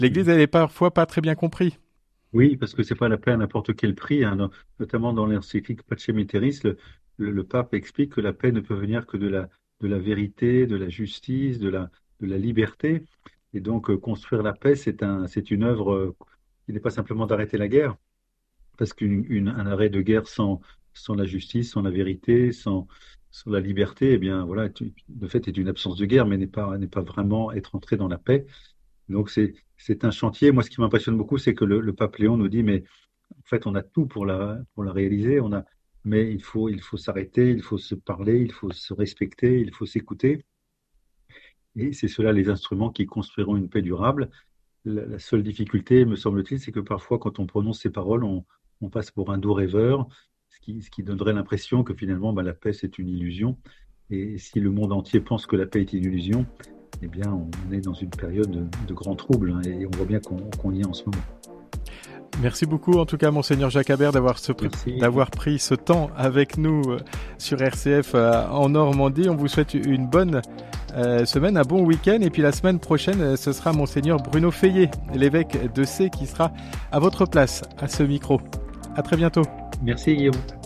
l'Église, elle est parfois pas très bien comprise. Oui, parce que c'est pas la paix à n'importe quel prix, hein. Notamment dans l'encyclique Pacem Litteris, le pape explique que la paix ne peut venir que de la vérité, de la justice, de la liberté. Et donc, construire la paix, c'est une œuvre qui n'est pas simplement d'arrêter la guerre, parce qu'un arrêt de guerre sans la justice, sans la vérité, sans la liberté, eh bien, voilà, le fait est une absence de guerre, mais n'est pas vraiment être entré dans la paix. Donc, c'est un chantier. Moi, ce qui m'impressionne beaucoup, c'est que le pape Léon nous dit, mais en fait, on a tout pour la réaliser. Mais il faut s'arrêter, il faut se parler, il faut se respecter, il faut s'écouter. Et c'est cela les instruments qui construiront une paix durable. La seule difficulté, me semble-t-il, c'est que parfois, quand on prononce ces paroles, on passe pour un doux rêveur, ce qui donnerait l'impression que finalement, bah, la paix, c'est une illusion. Et si le monde entier pense que la paix est une illusion, eh bien, on est dans une période de grand trouble, hein, et on voit bien qu'on y est en ce moment. Merci beaucoup, en tout cas, Monseigneur Jacques Habert, Merci. d'avoir pris ce temps avec nous sur RCF en Normandie. On vous souhaite une bonne semaine, un bon week-end. Et puis la semaine prochaine, ce sera Monseigneur Bruno Feillet, l'évêque de C, qui sera à votre place à ce micro. À très bientôt. Merci, Guillaume.